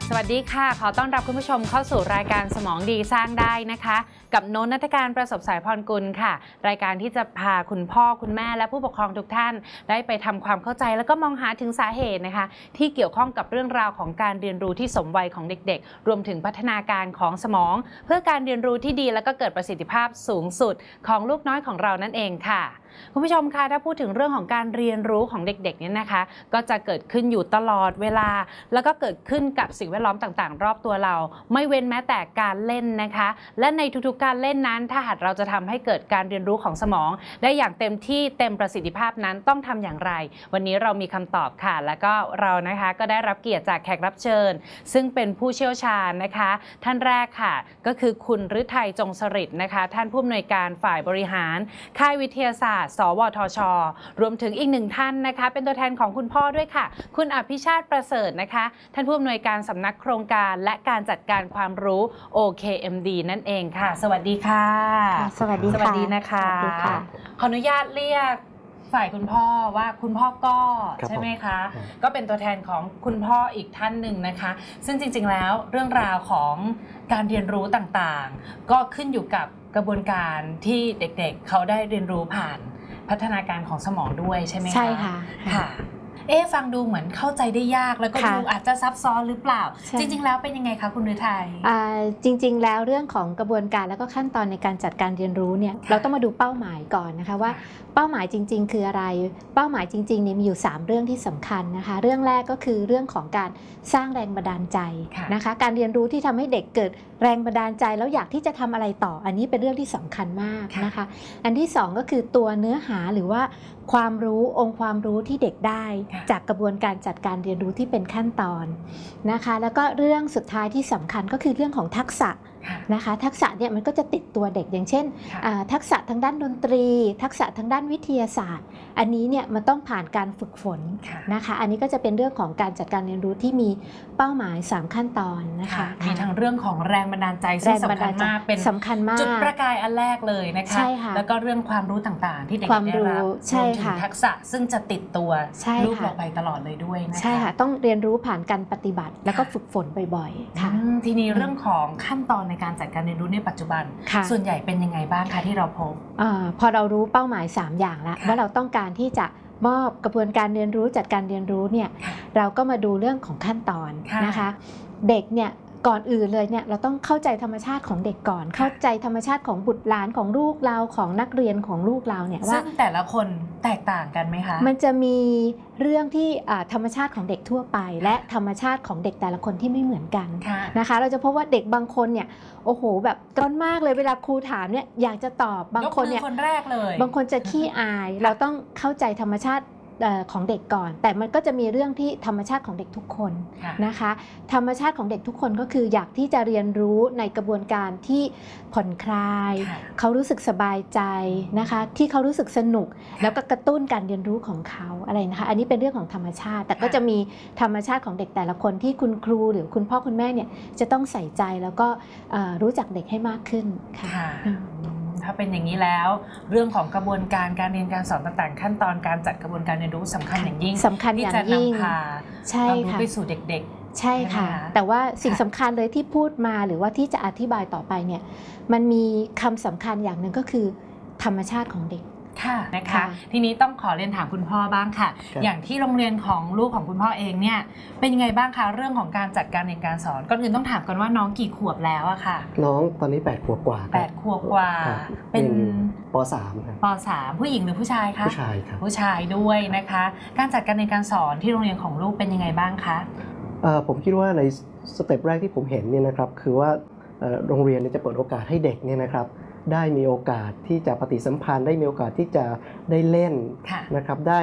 สวัสดีค่ะขอต้อนรับคุณผู้ชมเข้าสู่รายการสมองดีสร้างได้นะคะกับโน้น ณัฐการประสบสายพรกุลค่ะรายการที่จะพาคุณพ่อคุณแม่และผู้ปกครองทุกท่านได้ไปทำความเข้าใจแล้วก็มองหาถึงสาเหตุนะคะที่เกี่ยวข้องกับเรื่องราวของการเรียนรู้ที่สมวัยของเด็กๆรวมถึงพัฒนาการของสมองเพื่อการเรียนรู้ที่ดีและก็เกิดประสิทธิภาพสูงสุดของลูกน้อยของเรานั่นเองค่ะคุณผู้ชมคะถ้าพูดถึงเรื่องของการเรียนรู้ของเด็กๆเนี่ยนะคะก็จะเกิดขึ้นอยู่ตลอดเวลาแล้วก็เกิดขึ้นกับสิ่งแวดล้อมต่างๆรอบตัวเราไม่เว้นแม้แต่การเล่นนะคะและในทุกๆการเล่นนั้นถ้าหากเราจะทำให้เกิดการเรียนรู้ของสมองได้อย่างเต็มที่เต็มประสิทธิภาพนั้นต้องทำอย่างไรวันนี้เรามีคำตอบค่ะแล้วก็เรานะคะก็ได้รับเกียรติจากแขกรับเชิญซึ่งเป็นผู้เชี่ยวชาญนะคะท่านแรกค่ะก็คือคุณฤทัยจงสฤษดิ์นะคะท่านผู้อำนวยการฝ่ายบริหารค่ายวิทยาศาสตร์สวทช.รวมถึงอีกหนึ่งท่านนะคะเป็นตัวแทนของคุณพ่อด้วยค่ะคุณอภิชาติประเสริฐนะคะท่านผู้อำนวยการสำนักโครงการและการจัดการความรู้ OKMD นั่นเองค่ะสวัสดีค่ะสวัสดีนะคะขออนุญาตเรียกฝ่ายคุณพ่อว่าคุณพ่อก็ใช่ไหมคะก็เป็นตัวแทนของคุณพ่ออีกท่านหนึ่งนะคะซึ่งจริงๆแล้วเรื่องราวของการเรียนรู้ต่างๆก็ขึ้นอยู่กับกระบวนการที่เด็กๆเขาได้เรียนรู้ผ่านพัฒนาการของสมองด้วยใช่ไหมคะใช่ค่ะค่ะฟังดูเหมือนเข้าใจได้ยากแล้วก็ดูอาจจะซับซ้อนหรือเปล่าจริงๆแล้วเป็นยังไงคะคุณฤทัยจริงๆแล้วเรื่องของกระบวนการแล้วก็ขั้นตอนในการจัดการเรียนรู้เนี่ยเราต้องมาดูเป้าหมายก่อนนะคะว่าเป้าหมายจริงๆคืออะไรเป้าหมายจริงๆเนี่ยมีอยู่3เรื่องที่สำคัญนะคะเรื่องแรกก็คือเรื่องของการสร้างแรงบันดาลใจนะคะการเรียนรู้ที่ทำให้เด็กเกิดแรงบันดาลใจแล้วอยากที่จะทำอะไรต่ออันนี้เป็นเรื่องที่สำคัญมากนะคะอันที่2ก็คือตัวเนื้อหาหรือว่าความรู้องค์ความรู้ที่เด็กได้จากกระบวนการจัดการเรียนรู้ที่เป็นขั้นตอนนะคะแล้วก็เรื่องสุดท้ายที่สำคัญก็คือเรื่องของทักษะนะคะทักษะเนี่ยมันก็จะติดตัวเด็กอย่างเช่นทักษะทางด้านดนตรีทักษะทางด้านวิทยาศาสตร์อันนี้เนี่ยมันต้องผ่านการฝึกฝนนะคะอันนี้ก็จะเป็นเรื่องของการจัดการเรียนรู้ที่มีเป้าหมาย3ขั้นตอนนะคะมีทั้งเรื่องของแรงบันดาลใจซึ่งสำคัญมากเป็นจุดประกายอันแรกเลยนะคะแล้วก็เรื่องความรู้ต่างๆที่เด็กได้รับรวมถึงทักษะซึ่งจะติดตัวลูกเราไปตลอดเลยด้วยนะคะใช่ค่ะต้องเรียนรู้ผ่านการปฏิบัติแล้วก็ฝึกฝนบ่อยๆค่ะทีนี้เรื่องของขั้นตอนในการจัดการเรียนรู้ในปัจจุบันส่วนใหญ่เป็นยังไงบ้างคะที่เราพบพอเรารู้เป้าหมาย3อย่างแล้วว่าเราต้องการที่จะมอบกระบวนการเรียนรู้จัดการเรียนรู้เนี่ยเราก็มาดูเรื่องของขั้นตอนนะคะเด็กเนี่ยก่อนอื่นเลยเนี่ยเราต้องเข้าใจธรรมชาติของเด็กก่อนเข้าใจธรรมชาติของบุตรหลานของลูกเราของนักเรียนของลูกเราเนี่ยว่าซึ่งแต่ละคนแตกต่างกันไหมคะมันจะมีเรื่องที่ธรรมชาติของเด็กทั่วไปและธรรมชาติของเด็กแต่ละคนที่ไม่เหมือนกันนะคะเราจะพบว่าเด็กบางคนเนี่ยโอ้โหแบบต้นมากเลยเวลาครูถามเนี่ยอยากจะตอบบางคนเนี่ยคนแรกเลยบางคนจะขี้อายเราต้องเข้าใจธรรมชาติของเด็กก่อนแต่มันก็จะมีเรื่องที่ธรรมชาติของเด็กทุกคนนะคะธรรมชาติของเด็กทุกคนก็คืออยากที่จะเรียนรู้ในกระบวนการที่ผ่อนคลายเขารู้สึกสบายใจนะคะที่เขารู้สึกสนุกแล้วก็กระตุ้นการเรียนรู้ของเขาอะไรนะคะอันนี้เป็นเรื่องของธรรมชาติแต่ก็จะมีธรรมชาติของเด็กแต่ละคนที่คุณครูหรือคุณพ่อคุณแม่เนี่ยจะต้องใส่ใจแล้วก็รู้จักเด็กให้มากขึ้นค่ะถ้าเป็นอย่างนี้แล้วเรื่องของกระบวนการการเรียนการสอนต่างๆขั้นตอนการจัดกระบวนการเรียนรู้สำคัญอย่างยิ่งที่จะนำพาความรู้ไปสู่เด็กๆใช่ค่ะแต่ว่าสิ่งสำคัญเลยที่พูดมาหรือว่าที่จะอธิบายต่อไปเนี่ยมันมีคำสำคัญอย่างหนึ่งก็คือธรรมชาติของเด็กค่ะนะคะทีนี้ต้องขอเรียนถามคุณพ่อบ้างค่ะอย่างที่โรงเรียนของลูกของคุณพ่อเองเนี่ยเป็นยังไงบ้างคะเรื่องของการจัดการเรียนการสอนก่อนอื่นต้องถามกันว่าน้องกี่ขวบแล้วอะค่ะน้องตอนนี้8 ขวบกว่า 8 ขวบกว่าเป็นป.3 ครับป.3 ผู้หญิงหรือผู้ชายคะผู้ชายครับผู้ชายด้วยนะคะการจัดการเรียนการสอนที่โรงเรียนของลูกเป็นยังไงบ้างคะผมคิดว่าในสเต็ปแรกที่ผมเห็นเนี่ยนะครับคือว่าโรงเรียนจะเปิดโอกาสให้เด็กเนี่ยนะครับได้มีโอกาสที่จะปฏิสัมพันธ์ได้มีโอกาสที่จะได้เล่นนะครับได้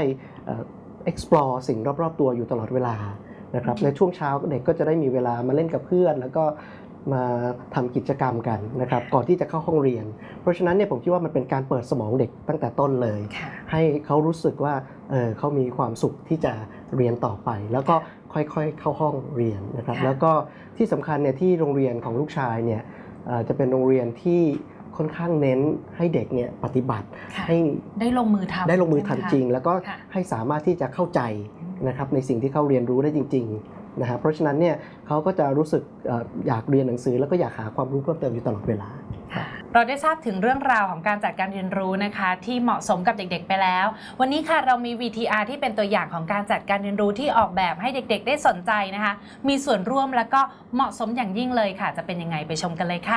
explore สิ่งรอบๆตัวอยู่ตลอดเวลานะครับในช่วงเช้าเด็กก็จะได้มีเวลามาเล่นกับเพื่อนแล้วก็มาทำกิจกรรมกันนะครับก่อนที่จะเข้าห้องเรียนเพราะฉะนั้นเนี่ยผมคิดว่ามันเป็นการเปิดสมองเด็กตั้งแต่ต้นเลยให้เขารู้สึกว่าเขามีความสุขที่จะเรียนต่อไปแล้วก็ค่อยๆเข้าห้องเรียนนะครับแล้วก็ที่สำคัญเนี่ยที่โรงเรียนของลูกชายเนี่ยจะเป็นโรงเรียนที่ค่อนข้างเน้นให้เด็กเนี่ยปฏิบัติให้ได้ลงมือทำจริงแล้วก็ให้สามารถที่จะเข้าใจนะครับในสิ่งที่เขาเรียนรู้ได้จริงๆนะฮะเพราะฉะนั้นเนี่ยเขาก็จะรู้สึกอยากเรียนหนังสือแล้วก็อยากหาความรู้เพิ่มเติมอยู่ตลอดเวลาเราได้ทราบถึงเรื่องราวของการจัดการเรียนรู้นะคะที่เหมาะสมกับเด็กๆไปแล้ววันนี้ค่ะเรามี VTR ที่เป็นตัวอย่างของการจัดการเรียนรู้ที่ออกแบบให้เด็กๆได้สนใจนะคะมีส่วนร่วมแล้วก็เหมาะสมอย่างยิ่งเลยค่ะจะเป็นยังไงไปชมกันเลยค่ะ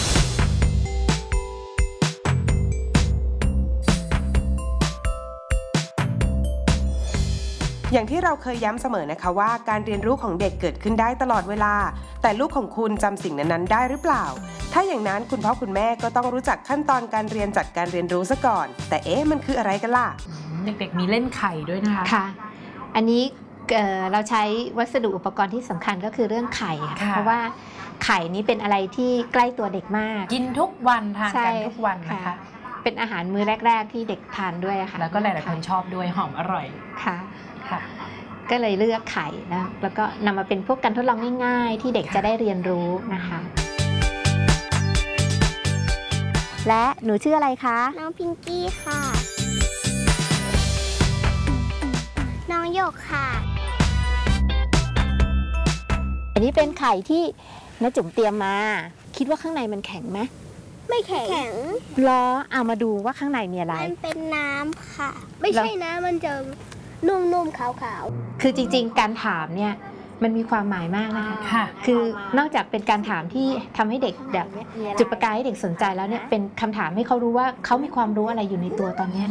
อย่างที่เราเคยย้ำเสมอนะคะว่าการเรียนรู้ของเด็กเกิดขึ้นได้ตลอดเวลาแต่ลูกของคุณจำสิ่งนั้นๆได้หรือเปล่าถ้าอย่างนั้นคุณพ่อคุณแม่ก็ต้องรู้จักขั้นตอนการเรียนจัดการเรียนรู้ซะก่อนแต่มันคืออะไรกันล่ะเด็กๆมีเล่นไข่ด้วยนะคะค่ะอันนี้เราใช้วัสดุอุปกรณ์ที่สำคัญก็คือเรื่องไข่ค่ะเพราะว่าไข่นี้เป็นอะไรที่ใกล้ตัวเด็กมากกินทุกวันทานกันทุกวันนะคะเป็นอาหารมื้อแรกๆที่เด็กทานด้วยค่ะแล้วก็หลายๆคนชอบด้วยหอมอร่อยค่ะก็เลยเลือกไข่นะแล้วก็นำมาเป็นพวกการทดลองง่ายๆที่เด็กจะได้เรียนรู้นะคะและหนูชื่ออะไรคะน้องพิงกี้ค่ะน้องหยกค่ะอันนี้เป็นไข่ที่น้าจุ๋มเตรียมมาคิดว่าข้างในมันแข็งไหมไม่แข็งรอเอามาดูว่าข้างในมีอะไรมันเป็นน้ำค่ะไม่ใช่น้ำมันจะนุ่มๆขาวๆคือจริงๆการถามเนี่ยมันมีความหมายมากนะคะคือนอกจากเป็นการถามที่ทำให้เด็กจุดประกายให้เด็กสนใจแล้วเนี่ยเป็นคำถามให้เขารู้ว่าเขามีความรู้อะไรอยู่ในตัวตอนนี้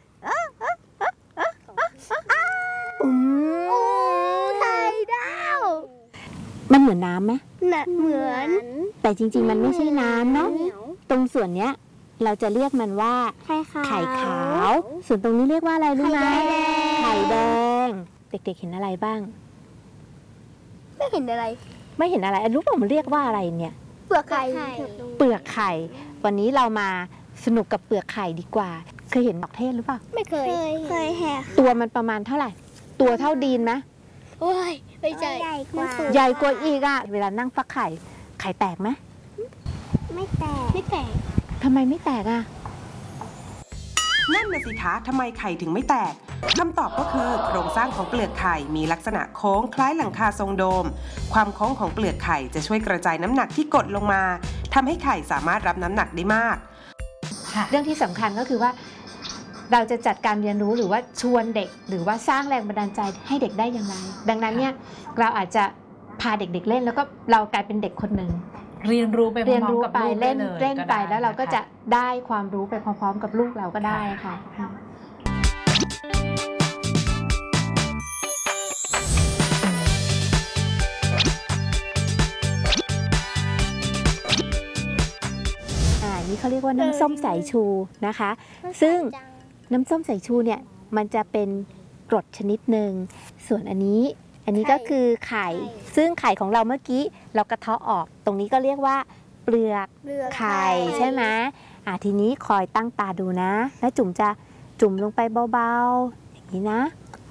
ไข่ดาวมันเหมือนน้ำไหมเหมือนแต่จริงๆมันไม่ใช่น้ำเนาะตรงส่วนเนี้ยเราจะเรียกมันว่าไข่ขาวส่วนตรงนี้เรียกว่าอะไรรู้ไหมไข่แดงเด็กๆเห็นอะไรบ้างไม่เห็นอะไรรู้ป่ะมันเรียกว่าอะไรเนี่ยเปลือกไข่วันนี้เรามาสนุกกับเปลือกไข่ดีกว่าเคยเห็นดอกเทศหรือเปล่าไม่เคยแหกตัวมันประมาณเท่าไหร่ตัวเท่าดินไหมโอ้ยไม่ใหญ่ใหญ่กว่าอีกอ่ะเวลานั่งฟักไข่แตกไหมไม่แตกทำไมไม่แตกอ่ะนั่นน่ะสิคะทำไมไข่ถึงไม่แตกคำตอบก็คือโครงสร้างของเปลือกไข่มีลักษณะโค้งคล้ายหลังคาทรงโดมความโค้งของเปลือกไข่จะช่วยกระจายน้ำหนักที่กดลงมาทำให้ไข่สามารถรับน้ำหนักได้มากเรื่องที่สำคัญก็คือว่าเราจะจัดการเรียนรู้หรือว่าชวนเด็กหรือว่าสร้างแรงบันดาลใจให้เด็กได้อย่างไรดังนั้นเนี่ยเราอาจจะพาเด็กๆเล่นแล้วก็เรากลายเป็นเด็กคนหนึ่งเรียนรู้ไปเล่นไปแล้วเราก็จะได้ความรู้ไปพร้อมๆกับลูกเราก็ได้ค่ะนี่เขาเรียกว่าน้ำส้มสายชูนะคะซึ่งน้ำส้มสายชูเนี่ยมันจะเป็นกรดชนิดหนึ่งส่วนอันนี้ก็คือไข่ซึ่งไข่ของเราเมื่อกี้เรากระเทาะออกตรงนี้ก็เรียกว่าเปลือกไข่ใช่ไหมทีนี้คอยตั้งตาดูนะแล้วจุ่มจะจุ่มลงไปเบาๆอย่างนี้นะ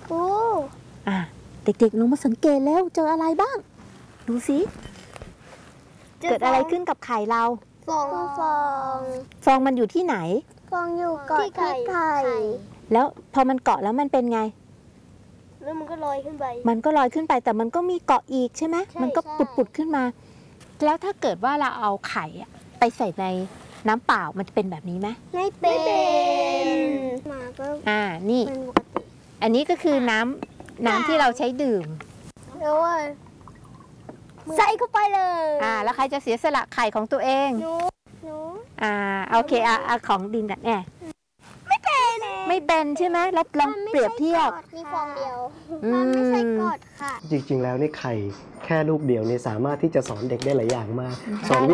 เด็กๆลงมาสังเกตแล้วเจออะไรบ้างดูสิเกิดอะไรขึ้นกับไข่เราฟองมันอยู่ที่ไหนฟองอยู่เกาะที่ไข่แล้วพอมันเกาะแล้วมันเป็นไงแล้วมันก็ลอยขึ้นไปแต่มันก็มีเกาะอีกใช่ไหมมันก็ปุดขึ้นมาแล้วถ้าเกิดว่าเราเอาไข่ไปใส่ในน้ำเปล่ามันจะเป็นแบบนี้ไหมไม่เป็นนี่อันนี้ก็คือน้ำที่เราใช้ดื่มแล้วใส่เข้าไปเลยแล้วใครจะเสียสละไข่ของตัวเองหนูโอเคของดินไม่เป็นใช่ไหมแล้วลองเปรียบเทียบมีฟองเดียวมันไม่ใช่กอดค่ะจริงๆแล้วนี่ไข่แค่ลูกเดียวเนี่ยสามารถที่จะสอนเด็กได้หลายอย่างมากสอน